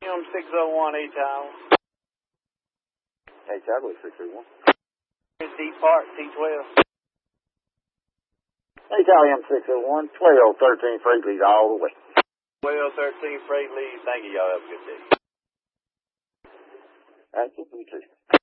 M601 A-Tower. Hey, Cowboy 631. Deep Park, T12. Hey, Charlie M601, 1213 freight lead all the way. 1213 freight lead. Thank you. Y'all have a good day. Thank you, you too.